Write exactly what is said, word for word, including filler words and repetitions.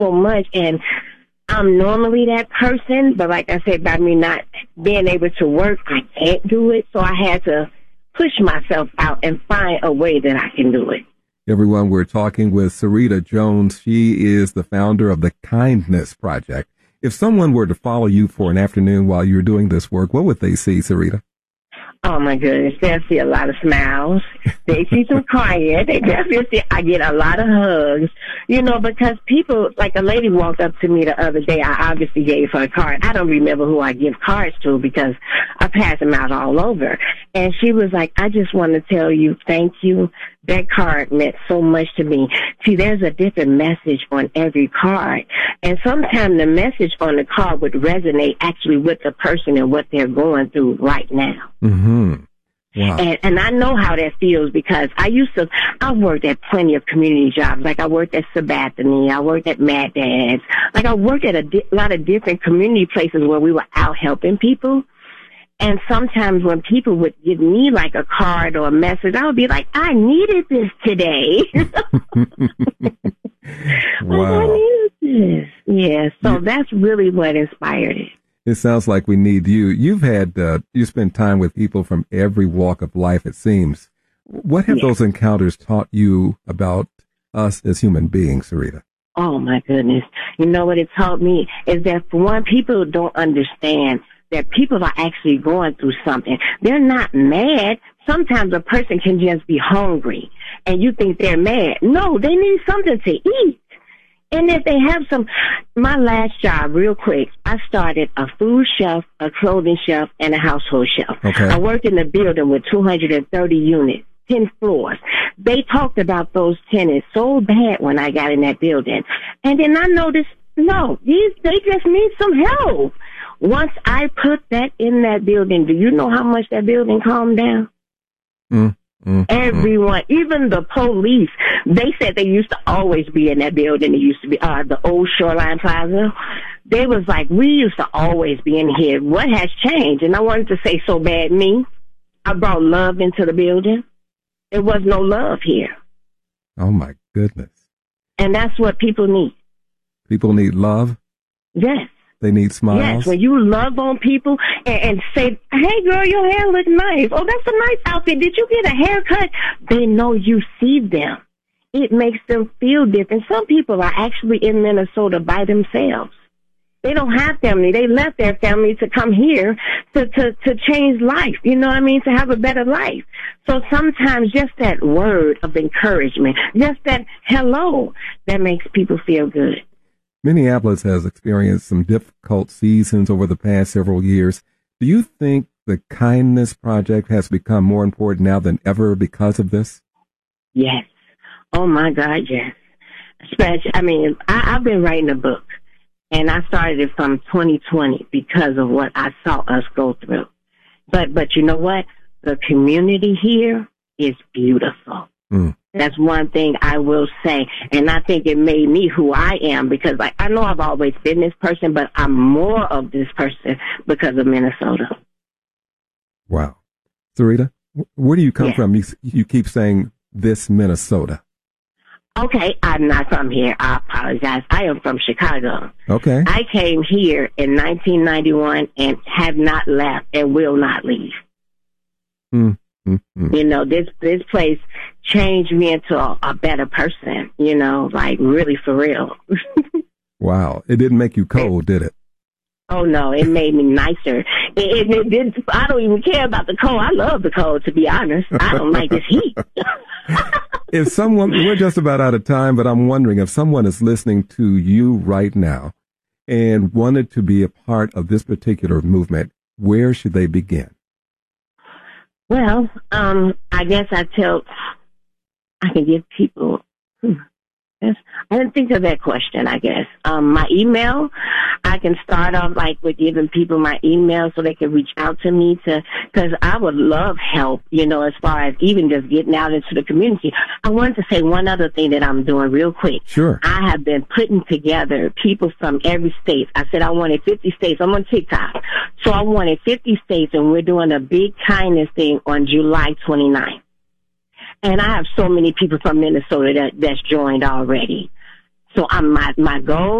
so much. And I'm normally that person, but like I said, by me not being able to work, I can't do it. So I had to push myself out and find a way that I can do it. Everyone, we're talking with Sarita Jones. She is the founder of the Kindness Project. If someone were to follow you for an afternoon while you're doing this work, what would they see, Sarita? Oh, my goodness. They'll see a lot of smiles. They see some crying. They definitely see, I get a lot of hugs, you know, because people, like a lady walked up to me the other day. I obviously gave her a card. I don't remember who I give cards to because I pass them out all over. And she was like, I just want to tell you thank you. That card meant so much to me. See, there's a different message on every card. And sometimes the message on the card would resonate actually with the person and what they're going through right now. Mm-hmm. Wow. And, and I know how that feels because I used to, I worked at plenty of community jobs. Like I worked at Sabathani, I worked at Mad Dads. Like I worked at a di- lot of different community places where we were out helping people. And sometimes when people would give me like a card or a message, I would be like, I needed this today. Wow. I needed this. Yeah, so you, that's really what inspired it. It sounds like we need you. You've had, uh, you spend time with people from every walk of life, it seems. What have yeah. those encounters taught you about us as human beings, Sarita? Oh, my goodness. You know what it taught me is that, for one, people don't understand that people are actually going through something. They're not mad. Sometimes a person can just be hungry, and you think they're mad. No, they need something to eat. And if they have some, my last job, real quick, I started a food shelf, a clothing shelf, and a household shelf. Okay. I worked in a building with two hundred thirty units, ten floors. They talked about those tenants so bad when I got in that building. And then I noticed, no, these, they just need some help. Once I put that in that building, do you know how much that building calmed down? Mm, mm, Everyone, mm. even the police, they said they used to always be in that building. It used to be uh, the old Shoreline Plaza. They was like, we used to always be in here. What has changed? And I wanted to say so bad me. I brought love into the building. There was no love here. Oh, my goodness. And that's what people need. People need love? Yes. They need smiles. Yes, when you love on people and, and say, hey, girl, your hair looks nice. Oh, that's a nice outfit. Did you get a haircut? They know you see them. It makes them feel different. Some people are actually in Minnesota by themselves. They don't have family. They left their family to come here to, to, to change life, you know what I mean, to have a better life. So sometimes just that word of encouragement, just that hello, that makes people feel good. Minneapolis has experienced some difficult seasons over the past several years. Do you think the Kindness Project has become more important now than ever because of this? Yes. Oh, my God, yes. Especially, I mean, I, I've been writing a book, and I started it from twenty twenty because of what I saw us go through. But, but you know what? The community here is beautiful. Mm. That's one thing I will say. And I think it made me who I am because like, I know I've always been this person, but I'm more of this person because of Minnesota. Wow. Sarita, where do you come yeah. from? You, you keep saying this Minnesota. Okay, I'm not from here. I apologize. I am from Chicago. Okay. I came here in nineteen ninety-one and have not left and will not leave. Mm. Mm-hmm. You know, this this place changed me into a, a better person, you know, like really for real. Wow. It didn't make you cold, did it? Oh, no, it made me nicer. It, it, it did, I don't even care about the cold. I love the cold, to be honest. I don't like this heat. If someone, we're just about out of time, but I'm wondering if someone is listening to you right now and wanted to be a part of this particular movement, where should they begin? Well, um, I guess I tell, I can give people, hmm, yes, I didn't think of that question, I guess. Um, my email, I can start off like with giving people my email so they can reach out to me to, cause I would love help, you know, as far as even just getting out into the community. I wanted to say one other thing that I'm doing real quick. Sure. I have been putting together people from every state. I said I wanted fifty states. I'm on TikTok. So I wanted fifty states and we're doing a big kindness thing on July twenty-ninth. And I have so many people from Minnesota that, that's joined already. So I'm, my, my goal